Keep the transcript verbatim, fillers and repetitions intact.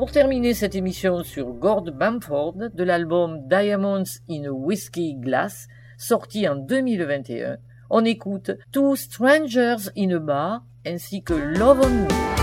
Pour terminer cette émission sur Gord Bamford de l'album Diamonds in a Whiskey Glass, sorti en deux mille vingt et un, on écoute Two Strangers in a Bar ainsi que Love on Me.